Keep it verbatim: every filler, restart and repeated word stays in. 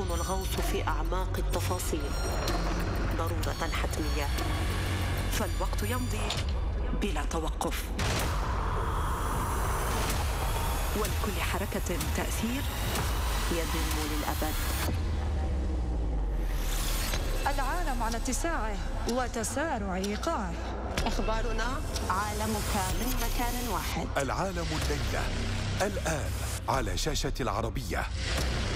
يكون الغوص في أعماق التفاصيل ضرورة حتمية، فالوقت يمضي بلا توقف، ولكل حركة تأثير يدوم للأبد. العالم على اتساعه وتسارع إيقاعه. أخبارنا عالمك من مكان واحد. العالم الليلة الآن على شاشة العربية.